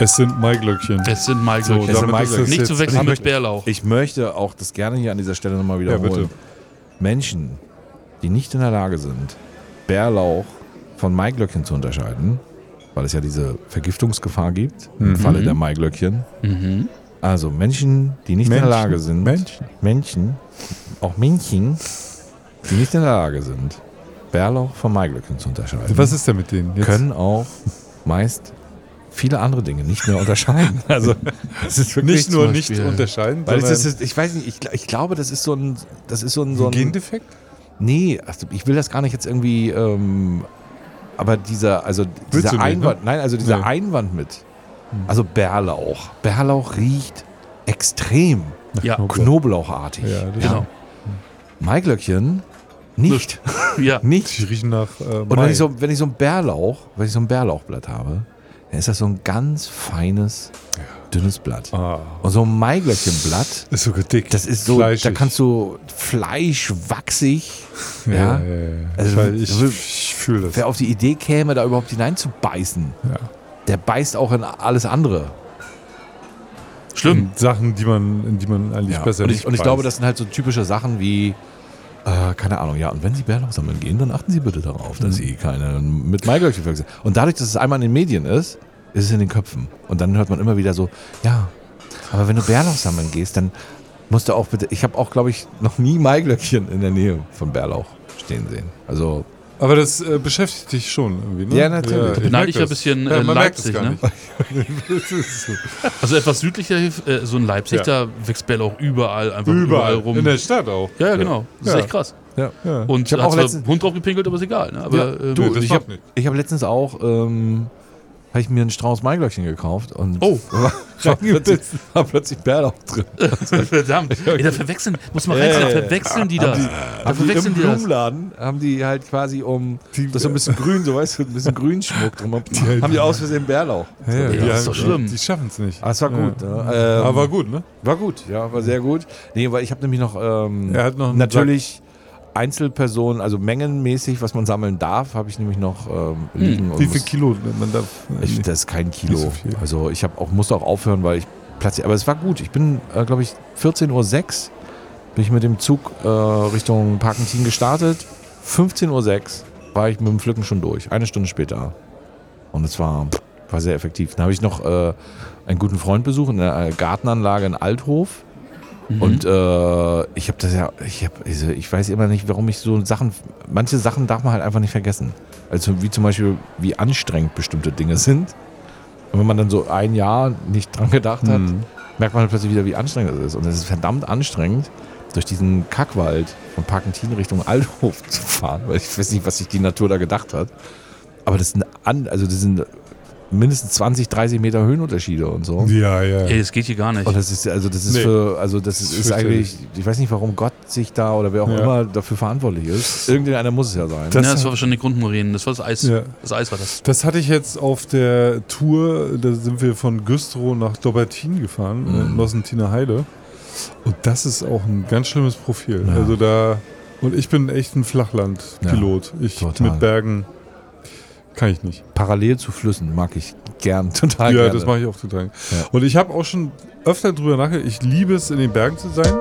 Es sind Maiglöckchen. Nicht zu wechseln mit Bärlauch. Ich möchte auch das gerne hier an dieser Stelle nochmal wiederholen. Ja, bitte. Menschen, die nicht in der Lage sind, Bärlauch von Maiglöckchen zu unterscheiden, weil es ja diese Vergiftungsgefahr gibt im Falle der Maiglöckchen. Mhm. Also Menschen, die nicht in der Lage sind, Menschen, auch Männchen, die nicht in der Lage sind, Bärlauch von Maiglöckchen zu unterscheiden. Was ist denn mit denen jetzt? Können auch meist viele andere Dinge nicht mehr unterscheiden. Also das ist wirklich nicht nur nicht unterscheiden, weil sondern ich weiß nicht, ich glaube, das ist so ein Gendefekt? Nee, also ich will das gar nicht jetzt irgendwie, aber dieser Einwand, ne? Einwand mit, also Bärlauch. Bärlauch riecht extrem knoblauchartig. Ja, das Genau. Maiglöckchen nicht. Ja. Nicht. Die riechen nach Und Mai. wenn ich so ein Bärlauchblatt habe, dann ist das so ein ganz feines, dünnes Blatt. Und so ein Maiglöckchenblatt, ist sogar dick. das ist so, fleischig. da kannst du fleischwachsig, Ja. Also, ich fühle das. wer auf die Idee käme, da überhaupt hineinzubeißen, der beißt auch in alles andere. Schlimm. Sachen, in die man eigentlich besser Und nicht ich glaube, beißt. das sind halt so typische Sachen wie, keine Ahnung, und wenn Sie Bärlauch sammeln gehen, dann achten Sie bitte darauf, dass Sie keine mit Maiglöckchen verwechseln. Und dadurch, dass es einmal in den Medien ist es in den Köpfen. Und dann hört man immer wieder so, ja, aber wenn du Bärlauch sammeln gehst, dann musst du auch bitte, ich habe auch, glaube ich, noch nie Maiglöckchen in der Nähe von Bärlauch stehen sehen. Also Aber das beschäftigt dich schon irgendwie, ne? Ja, natürlich. ich Beneide ich merke ein bisschen das. Man merkt Leipzig, das gar ne? nicht. Das ist so. Also etwas südlicher, so in Leipzig, da wächst Bärlauch überall, einfach überall rum. In der Stadt auch. Ja, genau. Das ist Ja. echt krass. ja. Ja. Und Ich hab hat auch zwar letztens- Hund drauf gepinkelt, aber ist egal. Ne? Aber, Ja, Nee, das ich macht nicht. habe letztens auch, habe ich mir einen Strauß Maiglöckchen gekauft und Oh. war plötzlich Bärlauch drin. verdammt. Ey, da verwechseln, muss man reinziehen, da verwechseln die das. Da verwechseln Im die das. Blumenladen haben die halt quasi das so ein bisschen grün, so weißt du, ein bisschen Grünschmuck drum, haben die aus Versehen Bärlauch. Ja, Ja, das ist doch schlimm. Die schaffen es nicht. Ah, es war gut. Ja. Ne? Aber war gut, ne? War gut, ja, war sehr gut. Nee, weil ich habe nämlich noch, Er hat noch einen natürlich Einzelpersonen, also mengenmäßig, was man sammeln darf, habe ich nämlich noch liegen. und Wie viel muss- Kilo man darf? Das ist kein Kilo. Nicht so viel. Also ich musste auch aufhören, weil ich platziert. Aber es war gut. Ich bin, glaube ich, 14:06 Uhr bin ich mit dem Zug Richtung Parkentin gestartet. 15:06 Uhr war ich mit dem Pflücken schon durch. Eine Stunde später. Und es war sehr effektiv. Dann habe ich noch einen guten Freund besucht in der Gartenanlage in Althof. Und ich habe das ich weiß immer nicht, warum ich so manche Sachen darf man halt einfach nicht vergessen. Also wie zum Beispiel, wie anstrengend bestimmte Dinge sind. Und wenn man dann so ein Jahr nicht dran gedacht hat, merkt man plötzlich wieder, wie anstrengend das ist. Und es ist verdammt anstrengend, durch diesen Kackwald von Parkentin Richtung Althof zu fahren, weil ich weiß nicht, was sich die Natur da gedacht hat. Aber das sind mindestens 20, 30 Meter Höhenunterschiede und so. Ja. Ey, das geht hier gar nicht. Und das ist ist eigentlich, ich weiß nicht, warum Gott sich da oder wer auch immer dafür verantwortlich ist. Irgendeiner muss es ja sein. Das war wahrscheinlich Grundmoränen, das war das Eis. Ja. Das Eis war das. Das hatte ich jetzt auf der Tour, da sind wir von Güstrow nach Dobbertin gefahren, in Nossentiner Heide. Und das ist auch ein ganz schlimmes Profil. Ja. Also und ich bin echt ein Flachlandpilot. Ich total. mit Bergen kann ich nicht. Parallel zu Flüssen mag ich total Ja, gerne. das mache ich auch total. Ja. Und ich habe auch schon öfter drüber nachgedacht, ich liebe es, in den Bergen zu sein.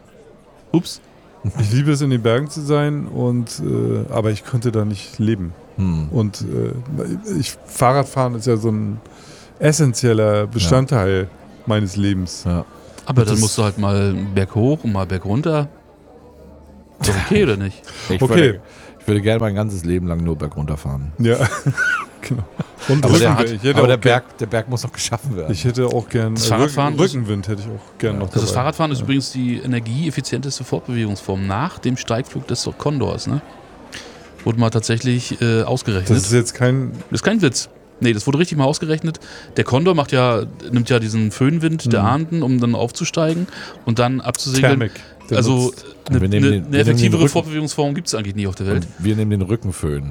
Ups. Ich liebe es, in den Bergen zu sein, aber ich könnte da nicht leben. Und Fahrradfahren ist ja so ein essentieller Bestandteil meines Lebens. Ja. Aber dann musst du halt mal Berg hoch und mal Berg runter. Ist doch okay, oder nicht? Ich würde gerne mein ganzes Leben lang nur bergunter fahren. Ja, genau. Und Aber, Rückenwind. der Berg muss noch geschaffen werden. Ich hätte auch gern Das Fahrradfahren Rückenwind hätte ich auch gern noch dabei. Also das Fahrradfahren ist übrigens die energieeffizienteste Fortbewegungsform nach dem Steigflug des Kondors, ne? Wurde mal tatsächlich ausgerechnet. Das ist jetzt kein... Das ist kein Witz. Nee, das wurde richtig mal ausgerechnet. Der Kondor nimmt ja diesen Föhnwind der Ahnden, um dann aufzusteigen und dann abzusegeln. Thermik. Also Wir nehmen den eine effektivere Rücken- Fortbewegungsform gibt es eigentlich nie auf der Welt. Und wir nehmen den Rückenföhn.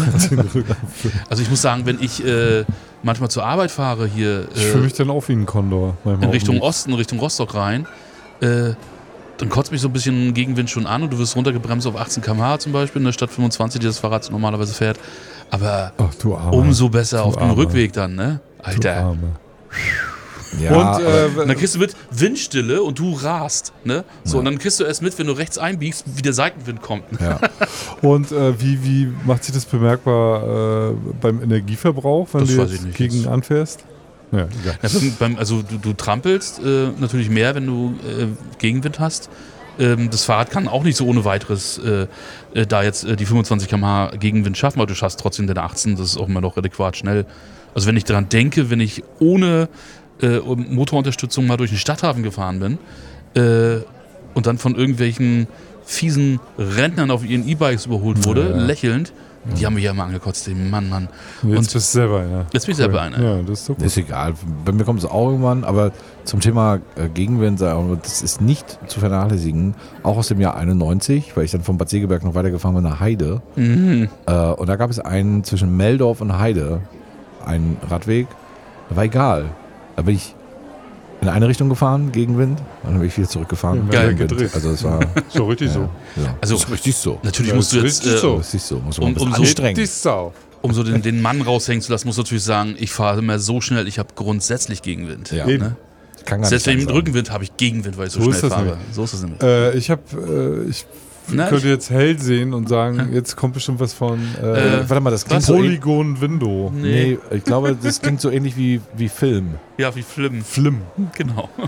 Also ich muss sagen, wenn ich manchmal zur Arbeit fahre hier Ich fühle mich dann auch wie ein Kondor. in Richtung Osten, Richtung Rostock rein, dann kotzt mich so ein bisschen Gegenwind schon an und du wirst runtergebremst auf 18 km/h zum Beispiel in der Stadt 25, die das Fahrrad normalerweise fährt. Aber Ach, du Armer. umso besser Du auf dem Armer. Rückweg dann, ne? Du Alter. Arme. Ja, Und dann kriegst du mit Windstille und du rast. Ne? So, und dann kriegst du erst mit, wenn du rechts einbiegst, wie der Seitenwind kommt. ja. Und wie macht sich das bemerkbar beim Energieverbrauch, wenn Das du weiß ich jetzt nicht. gegen anfährst? Ja, egal. Ja, also du trampelst natürlich mehr, wenn du Gegenwind hast. Das Fahrrad kann auch nicht so ohne weiteres da jetzt die 25 km/h Gegenwind schaffen, aber du schaffst trotzdem den 18, das ist auch immer noch adäquat schnell. Also wenn ich daran denke, wenn ich ohne Motorunterstützung mal durch den Stadthafen gefahren bin und dann von irgendwelchen fiesen Rentnern auf ihren E-Bikes überholt wurde, lächelnd, die haben mich ja immer angekotzt, den Mann. Jetzt Und bist du selber einer. jetzt bin ich selber einer. Ja, das ist doch gut. Ist egal. Bei mir kommt es auch irgendwann, aber zum Thema Gegenwind, das ist nicht zu vernachlässigen, auch aus dem Jahr 91, weil ich dann von Bad Segeberg noch weitergefahren bin nach Heide. Und da gab es einen zwischen Meldorf und Heide, einen Radweg, da war egal. Da bin ich in eine Richtung gefahren, Gegenwind, und dann bin ich wieder zurückgefahren. Ja, Gegenwind. gedreht. Also es war So richtig so. ja. Also- das ist richtig so. Natürlich Ja, musst du das jetzt, ist richtig so. Das ist so, muss man ein bisschen umso- anstrengen. Die Sau. um so den Mann raushängen zu lassen, musst du natürlich sagen, ich fahre immer so schnell, ich habe grundsätzlich Gegenwind. Ja. Eben. Ne? Kann gar Selbst nicht wenn ich mit anders Rückenwind habe ich Gegenwind, weil ich so, So ist schnell das fahre. nicht. So ist das nämlich. Ich Na, könnte jetzt hell sehen und sagen, jetzt kommt bestimmt was von Warte mal, das klingt was? so Polygon Window. Nee, ich glaube, das klingt so ähnlich wie Film. Ja, wie Flim. Flim. Genau.